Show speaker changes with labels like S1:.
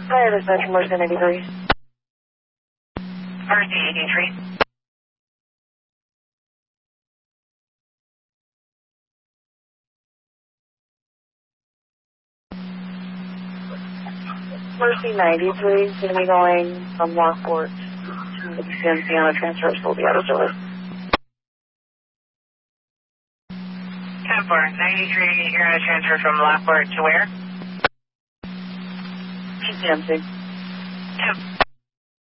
S1: Hi, this is Metro Mercy 93.
S2: Mercy 83.
S1: Mercy 93 is going to be going from Lockport to the CNC on a transfer to the auto service.
S2: 10-4, 93, you're going to transfer from Lockport to where?
S1: CNC.
S2: 10.